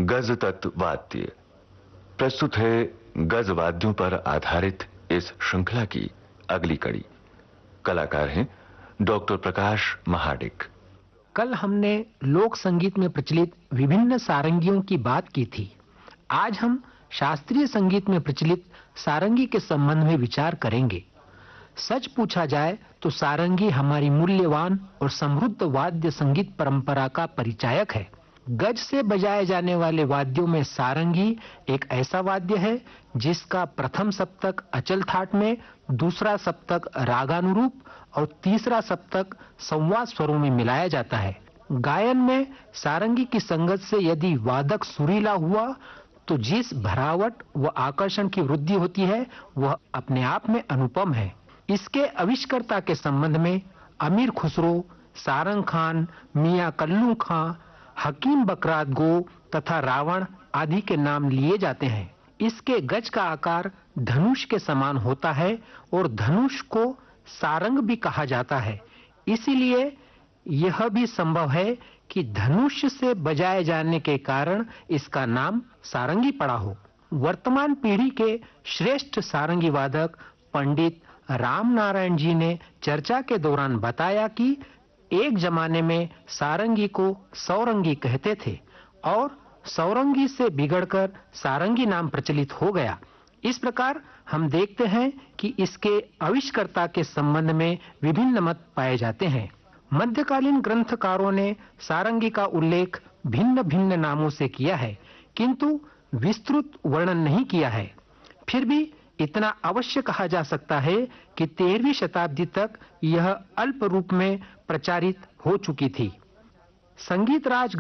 गज तत्व वाद्य। प्रस्तुत है गज वाद्यों पर आधारित इस श्रृंखला की अगली कड़ी। कलाकार हैं डॉक्टर प्रकाश महाडिक। कल हमने लोक संगीत में प्रचलित विभिन्न सारंगियों की बात की थी। आज हम शास्त्रीय संगीत में प्रचलित सारंगी के संबंध में विचार करेंगे। सच पूछा जाए तो सारंगी हमारी मूल्यवान और समृद्ध वाद्य संगीत परंपरा का परिचायक है। गज से बजाए जाने वाले वाद्यों में सारंगी एक ऐसा वाद्य है जिसका प्रथम सप्तक अचल थाट में, दूसरा सप्तक रागानुरूप और तीसरा सप्तक संवाद स्वरों में मिलाया जाता है। गायन में सारंगी की संगत से यदि वादक सुरीला हुआ तो जिस भरावट व आकर्षण की वृद्धि होती है वह अपने आप में अनुपम है। इसके आविष्कर्ता के संबंध में अमीर खुसरो, सारंग खान, मियां कल्लू खां, हकीम बकरात गो तथा रावण आदि के नाम लिए जाते हैं। इसके गज का आकार धनुष के समान होता है और धनुष को सारंग भी कहा जाता है। इसीलिए यह भी संभव है कि धनुष से बजाए जाने के कारण इसका नाम सारंगी पड़ा हो। वर्तमान पीढ़ी के श्रेष्ठ सारंगी वादक पंडित राम नारायण जी ने चर्चा के दौरान बताया कि एक जमाने में सारंगी को सौरंगी कहते थे और सौरंगी से बिगड़कर सारंगी नाम प्रचलित हो गया। इस प्रकार हम देखते हैं कि इसके आविष्कर्ता के संबंध में विभिन्न मत पाए जाते हैं। मध्यकालीन ग्रंथकारों ने सारंगी का उल्लेख भिन्न भिन्न नामों से किया है, किंतु विस्तृत वर्णन नहीं किया है। फिर भी इतना अवश्य कहा जा सकता है कि 13वीं शताब्दी तक यह अल्प रूप में प्रचारित हो चुकी थी। संगीत राज